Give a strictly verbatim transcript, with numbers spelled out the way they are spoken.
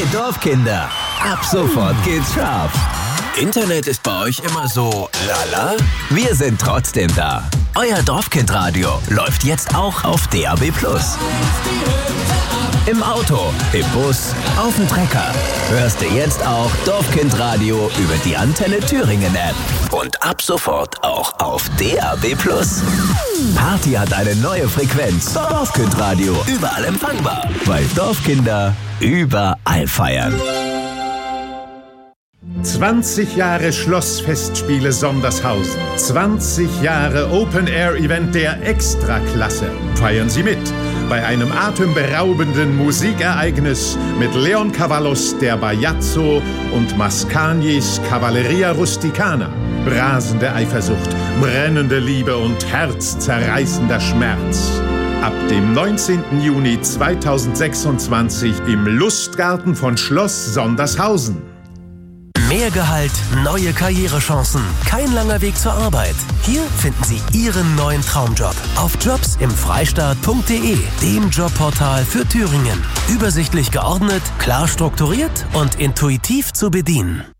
Hey Dorfkinder, ab sofort geht's scharf. Internet ist bei euch immer so lala? Wir sind trotzdem da. Euer Dorfkindradio läuft jetzt auch auf D A B plus. Im Auto, im Bus, auf dem Trecker. Hörst du jetzt auch Dorfkindradio über die Antenne Thüringen App. Und ab sofort auch auf D A B plus. Party hat eine neue Frequenz. Dorfkindradio, überall empfangbar. Weil Dorfkinder überall feiern. zwanzig Jahre Schlossfestspiele Sondershausen. zwanzig Jahre Open-Air-Event der Extraklasse. Feiern Sie mit bei einem atemberaubenden Musikereignis mit Leon Cavallos der Bajazzo und Mascagnis Cavalleria Rusticana. Rasende Eifersucht, brennende Liebe und herzzerreißender Schmerz. Ab dem neunzehnten Juni zweitausendsechsundzwanzig im Lustgarten von Schloss Sondershausen. Mehr Gehalt, neue Karrierechancen, kein langer Weg zur Arbeit. Hier finden Sie Ihren neuen Traumjob auf jobs im freistaat punkt de, dem Jobportal für Thüringen. Übersichtlich geordnet, klar strukturiert und intuitiv zu bedienen.